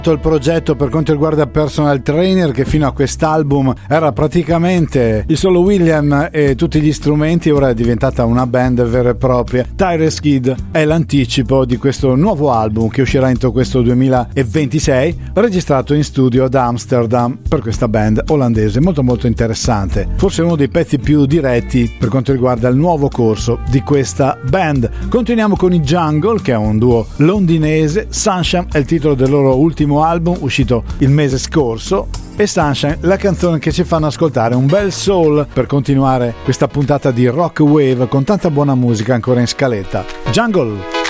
il progetto per quanto riguarda Personal Trainer, che fino a quest'album era praticamente il solo William e tutti gli strumenti, ora è diventata una band vera e propria. Tyrus Kid è l'anticipo di questo nuovo album che uscirà entro questo 2026, registrato in studio ad Amsterdam per questa band olandese, molto molto interessante, forse uno dei pezzi più diretti per quanto riguarda il nuovo corso di questa band. Continuiamo con i Jungle, che è un duo londinese. Sunshine è il titolo del loro ultimo album uscito il mese scorso, e Sunshine la canzone che ci fanno ascoltare un bel soul per continuare questa puntata di Rock Wave con tanta buona musica ancora in scaletta. Jungle.